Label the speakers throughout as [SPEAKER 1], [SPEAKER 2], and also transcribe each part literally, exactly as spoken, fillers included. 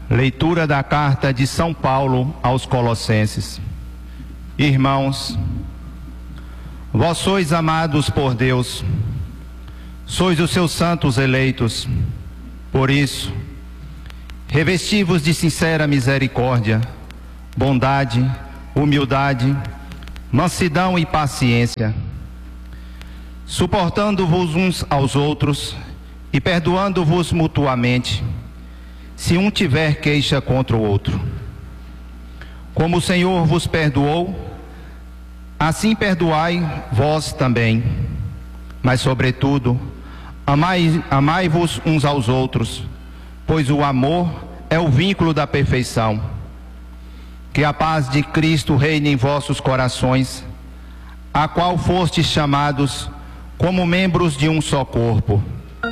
[SPEAKER 1] Leitura da carta de São Paulo aos Colossenses. Irmãos, vós sois amados por Deus, sois os seus santos eleitos. Por isso, revesti-vos de sincera misericórdia, bondade, humildade, mansidão e paciência, suportando-vos uns aos outros e perdoando-vos mutuamente, se um tiver queixa contra o outro. Como o Senhor vos perdoou, assim perdoai vós também. Mas, sobretudo, amai, amai-vos uns aos outros, pois o amor é o vínculo da perfeição. Que a paz de Cristo reine em vossos corações, a qual fostes chamados como membros de um só corpo.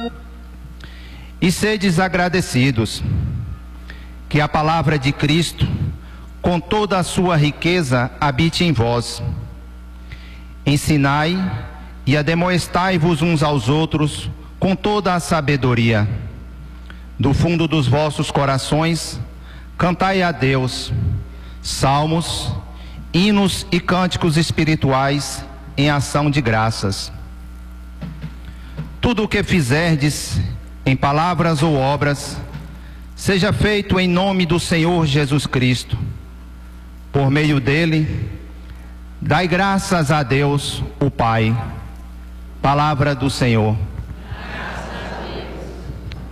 [SPEAKER 1] E sedes agradecidos. Que a palavra de Cristo, com toda a sua riqueza, habite em vós. Ensinai e ademoestai-vos uns aos outros com toda a sabedoria. Do fundo dos vossos corações, cantai a Deus salmos, hinos e cânticos espirituais em ação de graças. Tudo o que fizerdes, em palavras ou obras, seja feito em nome do Senhor Jesus Cristo. Por meio dele, dai graças a Deus, o Pai. Palavra do Senhor.